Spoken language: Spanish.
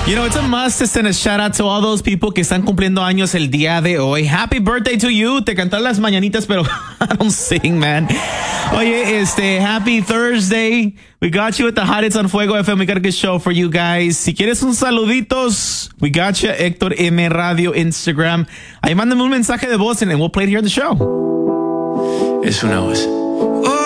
You know, it's a must to send a shout out to all those people que están cumpliendo años el día de hoy. Happy birthday to you. Te cantan las mañanitas, pero I don't sing, man. Oye, happy Thursday. We got you at the Hottest on Fuego FM. We got a good show for you guys. Si quieres un saluditos, we got you, Héctor M Radio, Instagram. Ahí mándame un mensaje de voz and we'll play it here on the show. Es una voz.